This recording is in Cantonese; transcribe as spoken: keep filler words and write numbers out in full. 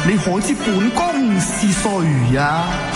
你可知本宮是誰呀？